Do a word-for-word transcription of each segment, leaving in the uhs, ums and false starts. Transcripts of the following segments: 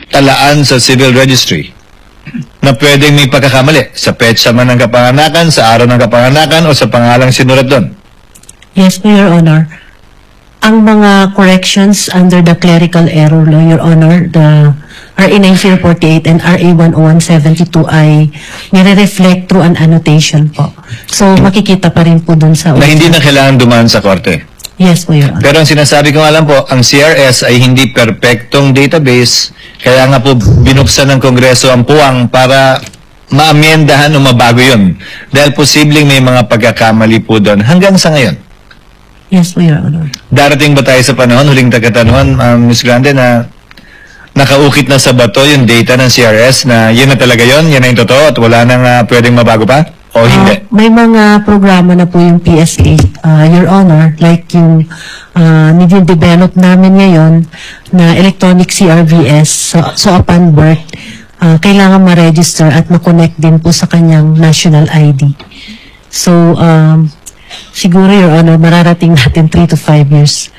talaan sa civil registry na pwedeng may pagkakamali sa petsa man ng kapanganakan, sa araw ng kapanganakan, o sa pangalang sinulat doon? Yes, Your Honor. Ang mga corrections under the clerical error law, Your Honor, the R A nineteen forty-eight and R A one oh one seventy-two ay nire-reflect through an annotation po. So, makikita pa rin po dun sa... Na hindi na kailangan dumaan sa korte? Yes po, Your Honor. Pero ang sinasabi ko nga lang po, ang C R S ay hindi perpektong database, kaya nga po binuksan ng Kongreso ang puwang para maamyendahan o mabago yun. Dahil posibleng may mga pagkakamali po doon hanggang sa ngayon. Yes po, Your Honor. Darating ba tayo sa panahon, huling tagatanungan, um, Miz Grande, na nakaukit na sa bato yung data ng C R S na yun na talaga yun, yun na yung totoo at wala nang uh, pwedeng mabago pa? O hindi? Uh, may mga programa na po yung P S A, uh, Your Honor, like yung uh, nide-develop namin ngayon na electronic C R V S. So, so upon birth, uh, kailangan ma-register at ma-connect din po sa kanyang national I D. So, um, siguro, Your Honor, mararating natin three to five years.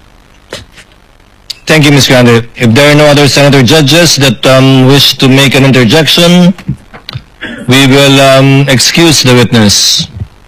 Thank you, Miz Grande. If there are no other senator judges that um, wish to make an interjection, we will um, excuse the witness.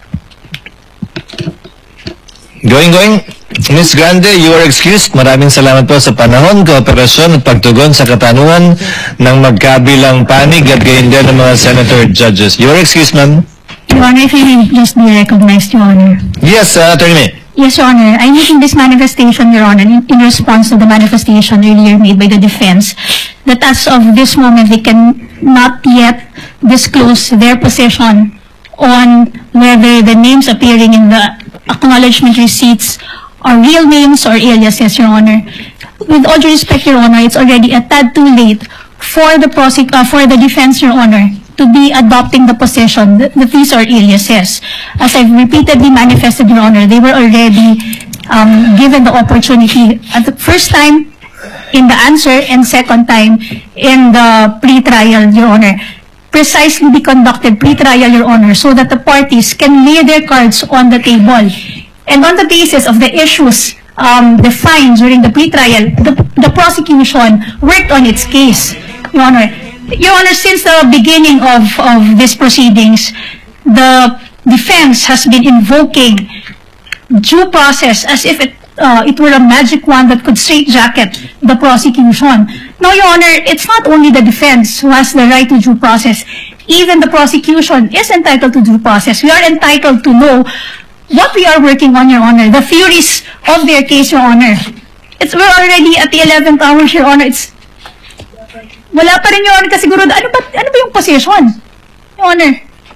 Going, going. Miz Grande, you are excused. Maraming salamat po sa panahon, kooperasyon at pagtugon sa katanungan ng magkabilang panig at gayon din ng mga senator judges. You are excused, ma'am. Your Honor, if I may just be recognized, Your Honor. Yes, uh, Attorney May. Yes, Your Honor. I'm making this manifestation, Your Honor, in, in response to the manifestation earlier made by the defense that as of this moment, they can not yet disclose their position on whether the names appearing in the acknowledgement receipts are real names or aliases, Your Honor. With all due respect, Your Honor, it's already a tad too late for the prosec uh, for the defense, Your Honor, to be adopting the position that, that these are aliases. As I've repeatedly manifested, Your Honor, they were already um, given the opportunity at the first time in the answer and second time in the pre-trial, Your Honor. Precisely be conducted pre-trial, Your Honor, so that the parties can lay their cards on the table. And on the basis of the issues um, defined during the pre-trial, the, the prosecution worked on its case, Your Honor. Your Honor, since the beginning of, of these proceedings, the defense has been invoking due process as if it, uh, it were a magic wand that could straitjacket the prosecution. No, Your Honor, it's not only the defense who has the right to due process. Even the prosecution is entitled to due process. We are entitled to know what we are working on, Your Honor, the theories of their case, Your Honor. It's, we're already at the eleventh hour, Your Honor. It's, wala pa rin, Your Honor, kasigurado. Ano ba, ano ba yung position, Your Honor?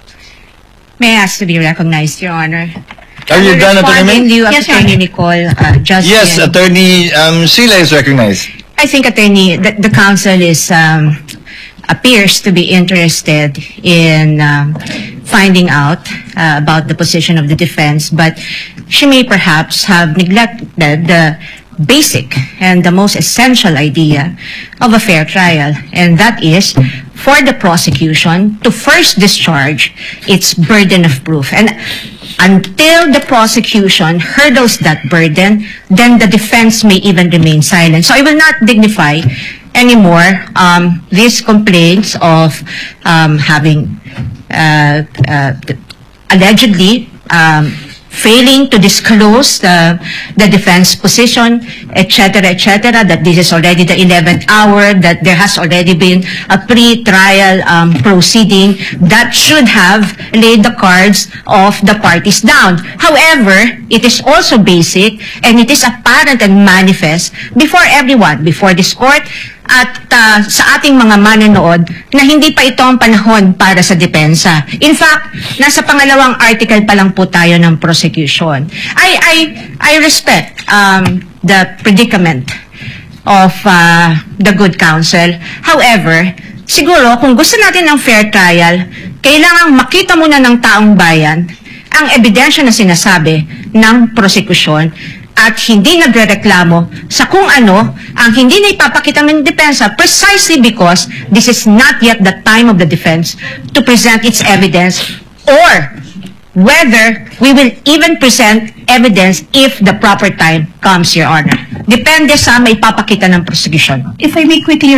May I ask to be recognized, Your Honor? Are you done, Attorney May? In lieu of Yes, Your Attorney Honor. Nicole, uh, just Yes, in- Attorney um, Sheila is recognized. I think, Attorney, the, the council is um, appears to be interested in um, finding out uh, about the position of the defense, but she may perhaps have neglected the basic and the most essential idea of a fair trial, and that is for the prosecution to first discharge its burden of proof. And until the prosecution hurdles that burden, then the defense may even remain silent. So I will not dignify anymore um, these complaints of um, having uh, uh, allegedly um, failing to disclose the, the defense position, et cetera, et cetera, that this is already the eleventh hour, that there has already been a pre-trial um, proceeding that should have laid the cards of the parties down. However, it is also basic and it is apparent and manifest before everyone, before this court, at uh, sa ating mga manonood na hindi pa ito ang panahon para sa depensa. In fact, nasa pangalawang article pa lang po tayo ng prosecution. I, I, I respect um, the predicament of uh, the good counsel. However, siguro kung gusto natin ng fair trial, kailangang makita muna ng taong bayan ang ebidensya na sinasabi ng prosecution at hindi nagrereklamo sa kung ano ang hindi na ipapakita ng depensa precisely because this is not yet the time of the defense to present its evidence, or whether we will even present evidence if the proper time comes, Your Honor. Depende sa may ipapakita ng prosecution. If I may quickly